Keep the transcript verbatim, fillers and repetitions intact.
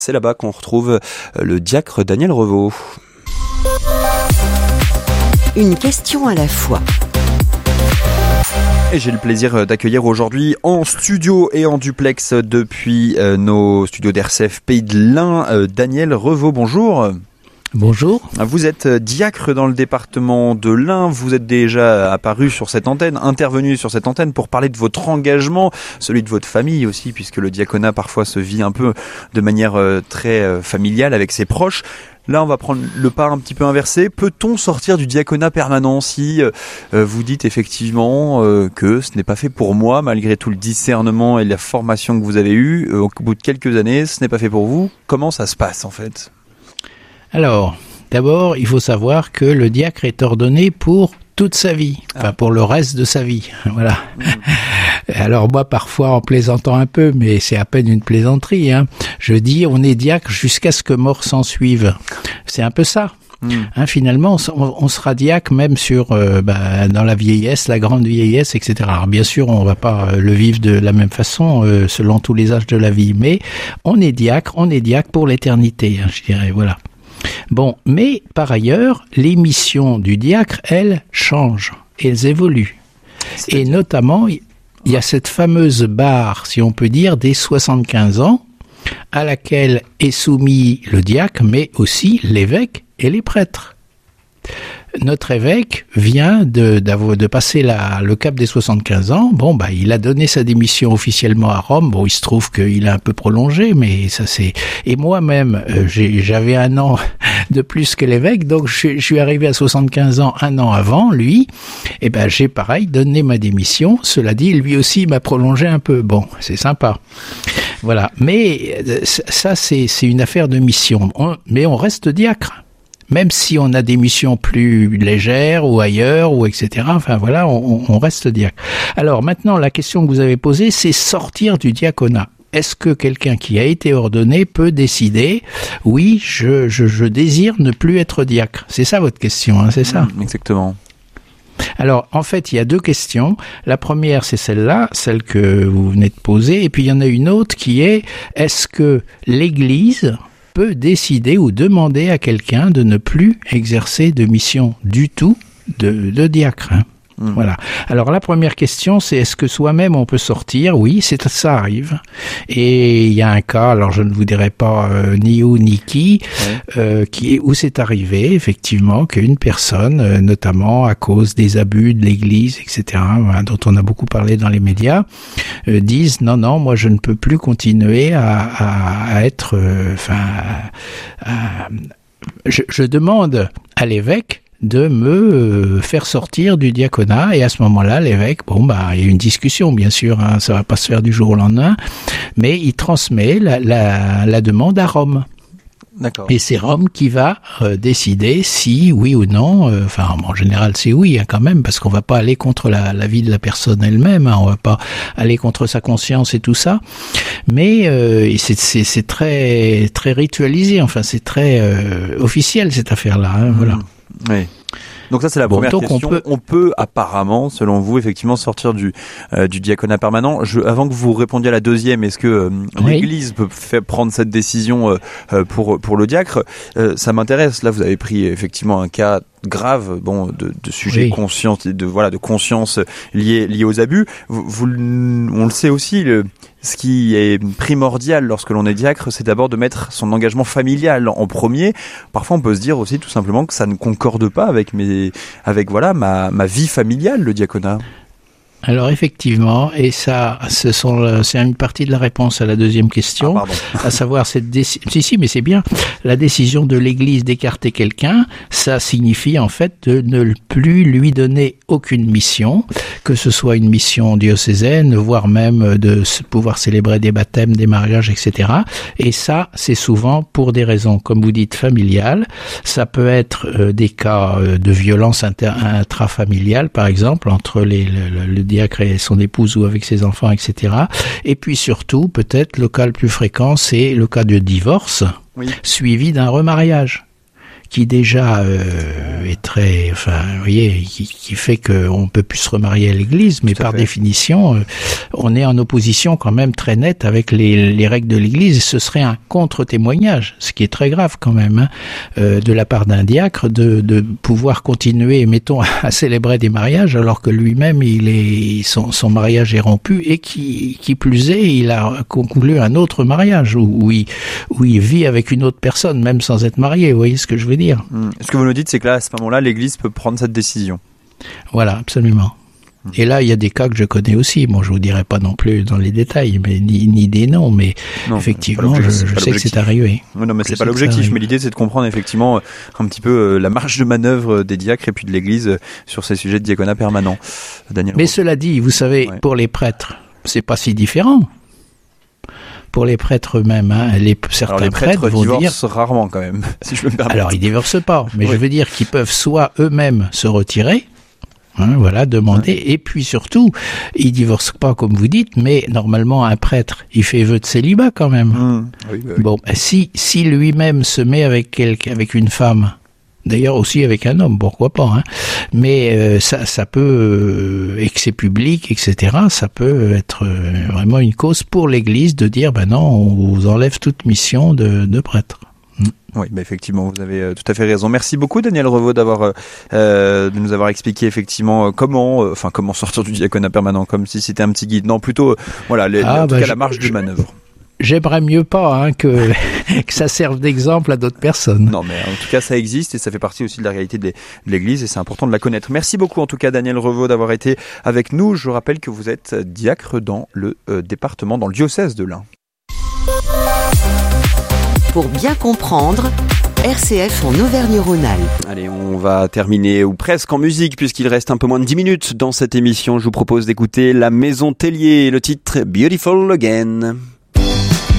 C'est là-bas qu'on retrouve le diacre Daniel Revaux. Une question à la fois. Et j'ai le plaisir d'accueillir aujourd'hui en studio et en duplex depuis euh, nos studios d'R C F Pays de l'Ain, euh, Daniel Revaux. Bonjour. Bonjour. Vous êtes diacre dans le département de l'Ain, vous êtes déjà apparu sur cette antenne, intervenu sur cette antenne pour parler de votre engagement, celui de votre famille aussi, puisque le diaconat parfois se vit un peu de manière très familiale avec ses proches. Là, on va prendre le pas un petit peu inversé. Peut-on sortir du diaconat permanent si euh, vous dites effectivement euh, que ce n'est pas fait pour moi, malgré tout le discernement et la formation que vous avez eue, euh, au bout de quelques années, ce n'est pas fait pour vous? Comment ça se passe en fait? Alors, d'abord, il faut savoir que le diacre est ordonné pour toute sa vie, enfin ah. pour le reste de sa vie, voilà. Mmh. Alors moi, parfois, en plaisantant un peu, mais c'est à peine une plaisanterie, hein, je dis on est diacre jusqu'à ce que mort s'en suive. C'est un peu ça. Mmh. Hein, finalement, on, on sera diacre même sur euh, bah, dans la vieillesse, la grande vieillesse, et cetera. Alors bien sûr, on va pas euh, le vivre de la même façon euh, selon tous les âges de la vie, mais on est diacre, on est diacre pour l'éternité, hein, je dirais, voilà. Bon, mais par ailleurs, les missions du diacre, elles, changent, elles évoluent. Et notamment, il y a cette fameuse barre, si on peut dire, des soixante-quinze ans, à laquelle est soumis le diacre, mais aussi l'évêque et les prêtres. Notre évêque vient de, de passer la, le cap des soixante-quinze ans. Bon, bah, il a donné sa démission officiellement à Rome. Bon, il se trouve qu'il a un peu prolongé, mais ça c'est... Et moi-même, euh, j'ai, j'avais un an de plus que l'évêque, donc je, je suis arrivé à soixante-quinze ans un an avant, lui. Et ben, j'ai pareil donné ma démission. Cela dit, lui aussi m'a prolongé un peu. Bon, c'est sympa. Voilà. Mais ça, c'est, c'est une affaire de mission. On, mais on reste diacre. Même si on a des missions plus légères ou ailleurs ou et cetera. Enfin voilà, on, on reste diacre. Alors maintenant, la question que vous avez posée, c'est sortir du diaconat. Est-ce que quelqu'un qui a été ordonné peut décider, oui, je, je, je désire ne plus être diacre? C'est ça votre question, hein, c'est ça? Mmh, exactement. Alors, en fait, il y a deux questions. La première, c'est celle-là, celle que vous venez de poser. Et puis, il y en a une autre qui est, est-ce que l'Église peut décider ou demander à quelqu'un de ne plus exercer de mission du tout de, de diacre, hein. Mmh. Voilà. Alors la première question, c'est est-ce que soi-même on peut sortir? Oui, c'est, ça arrive. Et il y a un cas, alors je ne vous dirai pas euh, ni où ni qui, ouais. euh, qui où c'est arrivé effectivement qu'une personne, euh, notamment à cause des abus de l'Église, et cetera, hein, dont on a beaucoup parlé dans les médias, euh, disent non non, moi je ne peux plus continuer à, à, à être, enfin, euh, je, je demande à l'évêque de me faire sortir du diaconat, et à ce moment-là, l'évêque, bon bah, il y a une discussion, bien sûr, hein, ça va pas se faire du jour au lendemain, mais il transmet la, la, la demande à Rome. D'accord. Et c'est Rome qui va euh, décider si, oui ou non, euh, enfin en général c'est oui hein, quand même, parce qu'on va pas aller contre la, la vie de la personne elle-même, hein, on va pas aller contre sa conscience et tout ça, mais euh, c'est, c'est, c'est très, très ritualisé, enfin c'est très euh, officiel cette affaire-là, hein, mmh. Voilà. Oui. Donc ça c'est la bon, première question. On peut... on peut apparemment, selon vous, effectivement sortir du euh, du diaconat permanent. Je, avant que vous répondiez à la deuxième, est-ce que euh, oui. l'Église peut faire prendre cette décision euh, pour pour le diacre? euh, Ça m'intéresse. Là, vous avez pris effectivement un cas grave, bon, de, de sujet oui. conscient, de voilà, de conscience lié lié aux abus. Vous, vous, on le sait aussi. Le, Ce qui est primordial lorsque l'on est diacre, c'est d'abord de mettre son engagement familial en premier. Parfois, on peut se dire aussi tout simplement que ça ne concorde pas avec mes, avec voilà ma ma vie familiale, le diaconat. Alors effectivement, et ça, ce sont, c'est une partie de la réponse à la deuxième question, ah, à savoir cette décision. Si si, mais c'est bien. La décision de l'Église d'écarter quelqu'un, ça signifie en fait de ne plus lui donner aucune mission, que ce soit une mission diocésaine, voire même de pouvoir célébrer des baptêmes, des mariages, et cetera. Et ça, c'est souvent pour des raisons, comme vous dites, familiales. Ça peut être euh, des cas euh, de violence inter- intrafamiliale, par exemple, entre les, le, le diacre et son épouse ou avec ses enfants, et cetera. Et puis surtout, peut-être, le cas le plus fréquent, c'est le cas de divorce, oui. suivi d'un remariage, qui déjà euh, est très, enfin, vous voyez, qui, qui fait qu'on peut plus se remarier à l'Église, mais par fait. définition, euh, on est en opposition quand même très nette avec les, les règles de l'Église, et ce serait un contre-témoignage, ce qui est très grave quand même, hein, euh, de la part d'un diacre, de, de pouvoir continuer, mettons, à célébrer des mariages, alors que lui-même, il est, son, son mariage est rompu, et qui, qui plus est, il a conclu un autre mariage, où, où, il, où il vit avec une autre personne, même sans être marié, vous voyez ce que je veux dire. Mmh. Ce que vous nous dites, c'est que là, à ce moment-là, l'Église peut prendre cette décision. Voilà, absolument. Et là, il y a des cas que je connais aussi. Bon, je vous dirai pas non plus dans les détails, mais ni, ni des noms, mais non, effectivement, je, je sais que c'est arrivé. Oui, non, mais c'est pas l'objectif. Mais l'idée, c'est de comprendre effectivement un petit peu euh, la marge de manœuvre des diacres et puis de l'Église euh, sur ces sujets de diaconat permanent. Daniel. Mais cela dit, vous savez, ouais. pour les prêtres, c'est pas si différent. Pour les prêtres eux-mêmes, hein, les, certains Alors les prêtres, prêtres vont divorcent dire rarement quand même, si je me permets. Alors ils divorcent pas, mais oui. je veux dire qu'ils peuvent soit eux-mêmes se retirer. Hein, voilà, demander. Ouais. Et puis surtout, il divorce pas comme vous dites, mais normalement un prêtre, il fait vœu de célibat quand même. Mmh. Oui, bah oui. Bon, si si lui-même se met avec quelqu'un, avec une femme, d'ailleurs aussi avec un homme, pourquoi pas. Hein, mais euh, ça, ça peut, euh, et que c'est public, et cetera. Ça peut être euh, vraiment une cause pour l'Église de dire, ben non, on vous enlève toute mission de, de prêtre. Oui, bah effectivement, vous avez euh, tout à fait raison. Merci beaucoup, Daniel Revaud, d'avoir euh, de nous avoir expliqué effectivement euh, comment, euh, enfin comment sortir du diaconat permanent, comme si c'était un petit guide. Non, plutôt, euh, voilà, les, ah, en tout bah cas, je, la marge je, de manœuvre. J'aimerais mieux pas hein, que que ça serve d'exemple à d'autres personnes. Non, mais en tout cas, ça existe et ça fait partie aussi de la réalité de l'Église et c'est important de la connaître. Merci beaucoup, en tout cas, Daniel Revaud, d'avoir été avec nous. Je rappelle que vous êtes diacre dans le euh, département, dans le diocèse de l'Ain. Pour bien comprendre, R C F en Auvergne-Rhône-Alpes. Allez, on va terminer, ou presque en musique, puisqu'il reste un peu moins de dix minutes dans cette émission. Je vous propose d'écouter La Maison Tellier, le titre Beautiful Again.